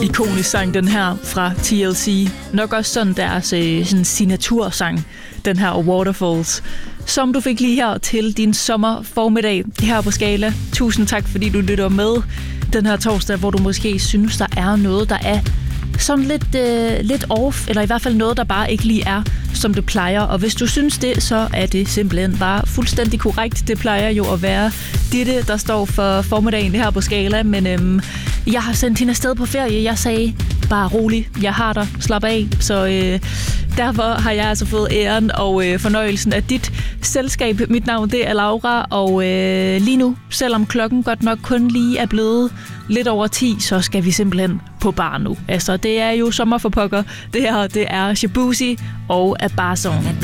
Ikonisk sang, den her fra TLC. Nok også sådan deres sådan signatursang, den her Waterfalls, som du fik lige her til din sommerformiddag her på Skala. Tusind tak, fordi du lytter med den her torsdag, hvor du måske synes, der er noget, der er sådan lidt off, eller i hvert fald noget, der bare ikke lige er, som det plejer. Og hvis du synes det, så er det simpelthen bare fuldstændig korrekt. Det plejer jo at være Ditte, der står for formiddagen her på Skala, men jeg har sendt hende afsted på ferie. Jeg sagde, bare rolig, jeg har dig, slap af. Så derfor har jeg altså fået æren og fornøjelsen af dit selskab. Mit navn, det er Laura, og lige nu, selvom klokken godt nok kun lige er blevet lidt over 10, så skal vi simpelthen på bar nu. Altså, det er jo sommer for pokker. Det her, det er Shabuzi og Abason.